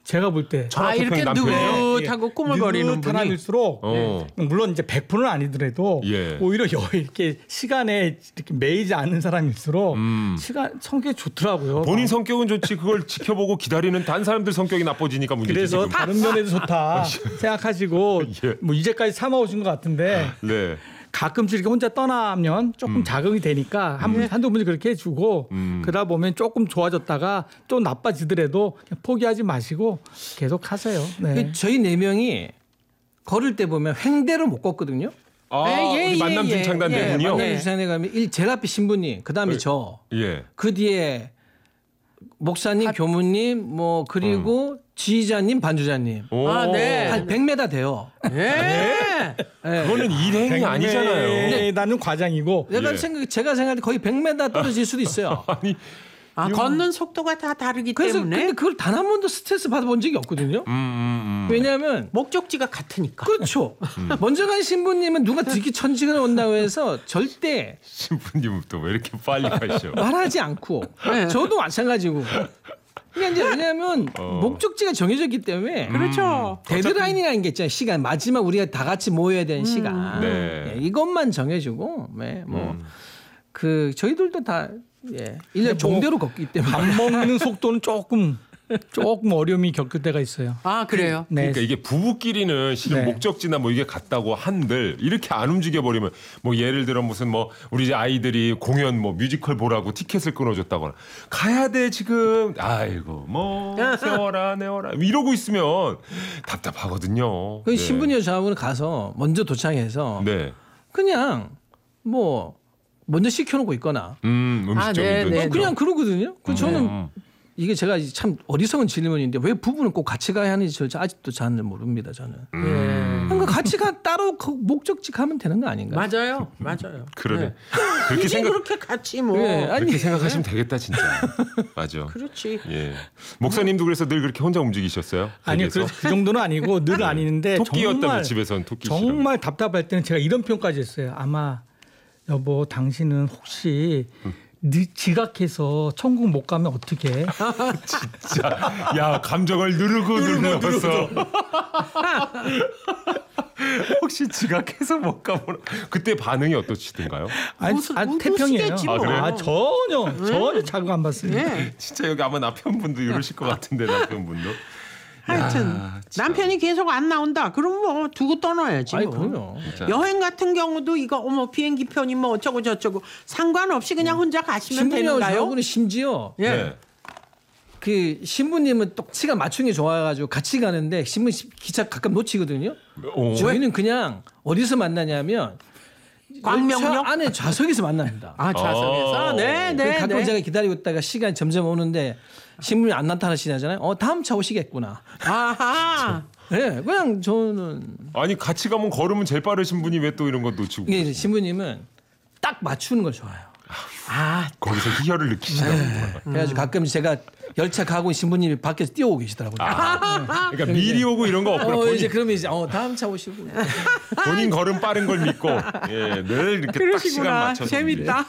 제가 볼 때 이렇게 느긋하고 꾸물거리는 분이 사람일수록 물론 이제 100%는 아니더라도 오히려 이렇게 시간에 이렇게 매이지 않는 사람일수록 성격이 좋더라고요. 본인 성격은 좋지 그걸 지켜보고 기다리는 다른 사람들 성격이 나빠지니까 문제지. 그래서 지금. 다른 면에도 좋다 생각하시고 뭐 이제까지 삼아오신 것 같은데 네. 가끔씩 이렇게 혼자 떠나면 조금 자극이 되니까 한두 분이 그렇게 해주고 그러다 보면 조금 좋아졌다가 또 나빠지더라도 그냥 포기하지 마시고 계속 하세요. 네. 저희 4명이 걸을 때 보면 횡대로 못 걷거든요. 우리 만남 중창단 네 분이요? 만남 중창단에 가면 제일 앞에 신부님, 그다음에 저, 그 뒤에 목사님, 교무님, 뭐 그리고 지휘자님, 반주자님. 한 100m 돼요. 그거는 일행이 아니잖아요. 네, 나는 과장이고. 제가 생각할 때 거의 100m 떨어질 수도 있어요. 아니, 걷는 속도가 다 다르기 때문에. 근데 그걸 단 한 번도 스트레스 받아본 적이 없거든요. 왜냐하면 목적지가 같으니까. 그렇죠. 먼저 간 신부님은 누가 듣기 천지가 온다고 해서 절대 신부님은 또 왜 이렇게 빨리 가시죠? 말하지 않고 저도 마찬가지고. 그러니까 이제 왜냐하면 목적지가 정해졌기 때문에 그렇죠. 데드라인이라는 게 있잖아요. 시간 마지막 우리가 다 같이 모여야 되는 시간. 이것만 정해주고 저희들도 다 1년 종대로 걷기 때문에 밥 먹는 속도는 조금 어려움이 겪을 때가 있어요. 그래요? 네. 그러니까 이게 부부끼리는 실은 목적지나 뭐 이게 같다고 한들 이렇게 안 움직여 버리면 뭐 예를 들어 무슨 뭐 우리 이제 아이들이 공연 뭐 뮤지컬 보라고 티켓을 끊어줬다거나 가야 돼 지금 아이고 뭐 세워라 내워라 이러고 있으면 답답하거든요. 그 신부님 저하고는 가서 먼저 도착해서 그냥 뭐 먼저 시켜놓고 있거나 음식점이든 그냥 그러거든요. 저는 이게 제가 참 어리석은 질문인데 왜 부부는 꼭 같이 가야 하는지 저 아직도 잘 모릅니다. 저는. 그러니까 같이 따로 그 목적지 가면 되는 거 아닌가? 맞아요. 그러네. 그렇게 같이 뭐 그렇게 생각하시면 되겠다 진짜. 맞아. 그렇지. 목사님도 그래서 늘 그렇게 혼자 움직이셨어요? 아니요, 그 정도는 아니고 늘 아니는데 토끼였다면 집에서는 토끼 정말 답답할 때는 제가 이런 표현까지 했어요. 아마 여보 당신은 혹시 지각해서 천국 못 가면 어떡해? 진짜 야 감정을 누르고 혹시 지각해서 못 가면 그때 반응이 어떠시던가요? 태평이에요. 그래요? 전혀 자극 안 받습니다. 진짜 여기 아마 남편분도 이러실 것 같은데 남편분도. 하여튼 남편이 계속 안 나온다. 그럼 뭐 두고 떠나야지. 그럼요. 여행 같은 경우도 이거 비행기 편이 뭐 어쩌고 저쩌고 상관없이 그냥 혼자 가시면 되는가요? 저하고는 심지어 그 신부님은 또 시간 맞추는 게 좋아가지고 같이 가는데 신부 기차 가끔 놓치거든요. 저희는 그냥 어디서 만나냐면 광명역 안에 좌석에서 만납니다. 좌석에서? 네. 가끔 제가 기다리고 있다가 시간이 점점 오는데 신부님이 안 나타나시잖아요. 다음 차 오시겠구나. 아하. 그냥 저는 아니 같이 가면 걸으면 제일 빠르신 분이 왜 또 이런 거 놓치고? 이게 신부님은 딱 맞추는 걸 좋아해요. 거기서 희열을 느끼시나요? 그래가지고 가끔 제가 열차 가고 신부님이 밖에서 뛰어오고 계시더라고요. 그러니까 미리 오고 이런 거 없구나. 이제 그러면 이제 다음 차 오시고. 본인 걸음 빠른 걸 믿고 늘 이렇게 딱 시간 맞춰서. 재밌다.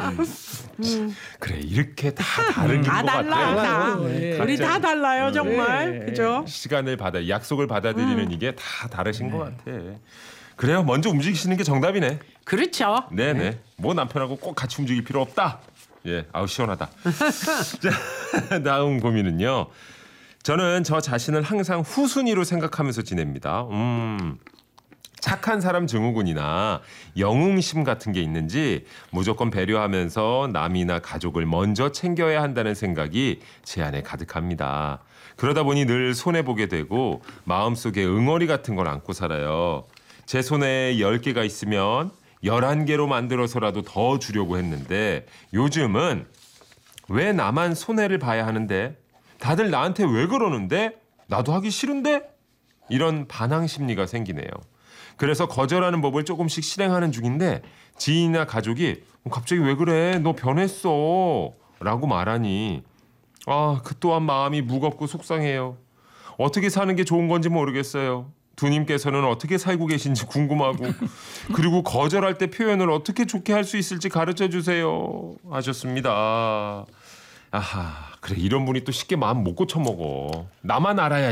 그래 이렇게 다 다른 것 같아요. 우리 다 달라요 정말. 그죠? 시간을 약속을 받아들이는 이게 다 다르신 것 같아. 그래요. 먼저 움직이시는 게 정답이네. 그렇죠. 네네. 뭐 남편하고 꼭 같이 움직일 필요 없다. 아우 시원하다. 자, 다음 고민은요. 저는 저 자신을 항상 후순위로 생각하면서 지냅니다. 착한 사람 증후군이나 영웅심 같은 게 있는지 무조건 배려하면서 남이나 가족을 먼저 챙겨야 한다는 생각이 제 안에 가득합니다. 그러다 보니 늘 손해보게 되고 마음속에 응어리 같은 걸 안고 살아요. 제 손에 10개가 있으면 11개로 만들어서라도 더 주려고 했는데 요즘은 왜 나만 손해를 봐야 하는데? 다들 나한테 왜 그러는데? 나도 하기 싫은데? 이런 반항 심리가 생기네요. 그래서 거절하는 법을 조금씩 실행하는 중인데 지인이나 가족이 갑자기 왜 그래? 너 변했어. 라고 말하니 그 또한 마음이 무겁고 속상해요. 어떻게 사는 게 좋은 건지 모르겠어요. 두님께서는 어떻게 살고 계신지 궁금하고 그리고 거절할 때 표현을 어떻게 좋게 할 수 있을지 가르쳐 주세요 하셨습니다. 그래 이런 분이 또 쉽게 마음 못 고쳐먹어. 나만 알아야